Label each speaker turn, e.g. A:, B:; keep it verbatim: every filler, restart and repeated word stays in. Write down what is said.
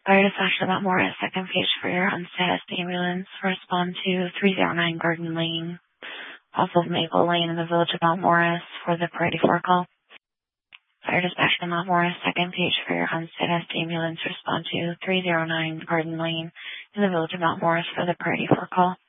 A: Fire dispatch to Mount Morris, second page for your unstatus ambulance. Respond to three oh nine Garden Lane, off of Maple Lane in the village of Mount Morris for the priority four call. Fire dispatch to Mount Morris, second page for your unstatus ambulance. Respond to three oh nine Garden Lane in the village of Mount Morris for the priority four call.